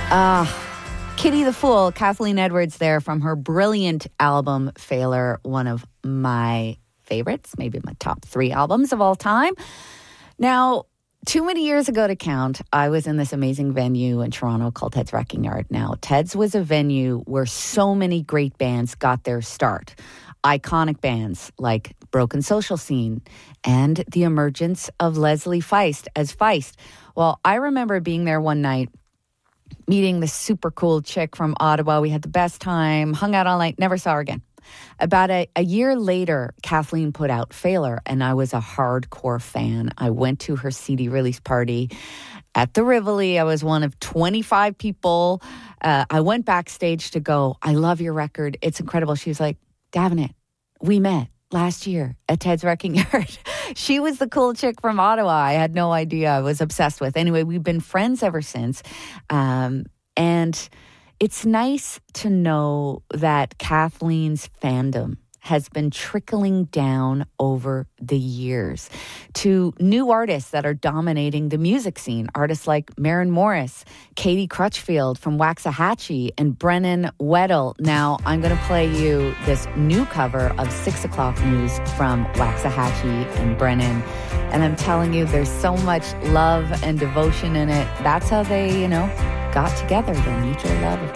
Kitty the Fool, Kathleen Edwards there from her brilliant album, Failure, one of my favorites, maybe my top 3 albums of all time. Now, too many years ago to count, I was in this amazing venue in Toronto called Ted's Wrecking Yard. Now, Ted's was a venue where so many great bands got their start. Iconic bands like Broken Social Scene and the emergence of Leslie Feist as Feist. Well, I remember being there one night, meeting this super cool chick from Ottawa. We had the best time, hung out all night, never saw her again. About a year later, Kathleen put out Failure, and I was a hardcore fan. I went to her CD release party at the Rivoli. I was one of 25 people. I went backstage to go, I love your record. It's incredible. She was like, Davenant, we met last year at Ted's Wrecking Yard. She was the cool chick from Ottawa. I had no idea. I was obsessed with. Anyway, we've been friends ever since. And it's nice to know that Kathleen's fandom has been trickling down over the years to new artists that are dominating the music scene. Artists like Maren Morris, Katie Crutchfield from Waxahachie, and Brennan Weddle. Now, I'm going to play you this new cover of 6 O'Clock News from Waxahachie and Brennan. And I'm telling you, there's so much love and devotion in it. That's how they, got together, their mutual love of